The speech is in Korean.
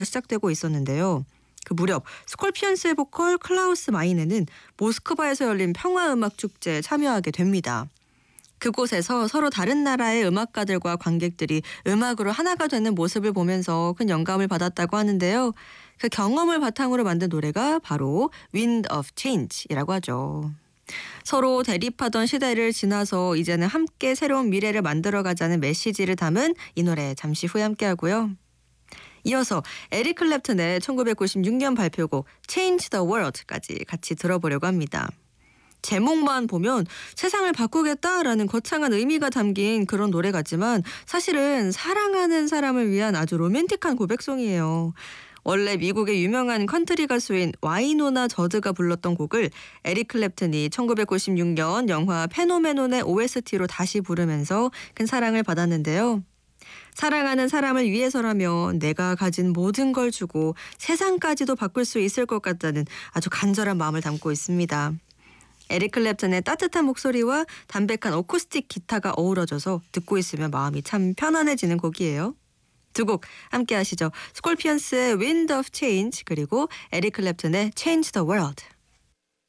시작되고 있었는데요. 그 무렵 스콜피언스의 보컬 클라우스 마이네는 모스크바에서 열린 평화음악 축제에 참여하게 됩니다. 그곳에서 서로 다른 나라의 음악가들과 관객들이 음악으로 하나가 되는 모습을 보면서 큰 영감을 받았다고 하는데요. 그 경험을 바탕으로 만든 노래가 바로 Wind of Change이라고 하죠. 서로 대립하던 시대를 지나서 이제는 함께 새로운 미래를 만들어가자는 메시지를 담은 이 노래 잠시 후에 함께하고요. 이어서 에릭 클랩튼의 1996년 발표곡 Change the World까지 같이 들어보려고 합니다. 제목만 보면 세상을 바꾸겠다라는 거창한 의미가 담긴 그런 노래 같지만 사실은 사랑하는 사람을 위한 아주 로맨틱한 고백송이에요. 원래 미국의 유명한 컨트리 가수인 와이노나 저드가 불렀던 곡을 에릭 클랩튼이 1996년 영화 페노메논의 OST로 다시 부르면서 큰 사랑을 받았는데요. 사랑하는 사람을 위해서라면 내가 가진 모든 걸 주고 세상까지도 바꿀 수 있을 것 같다는 아주 간절한 마음을 담고 있습니다. 에릭 클랩튼의 따뜻한 목소리와 담백한 어쿠스틱 기타가 어우러져서 듣고 있으면 마음이 참 편안해지는 곡이에요. 두 곡 함께 하시죠. 스콜피언스의 Wind of Change 그리고 에릭 클랩튼의 Change the World.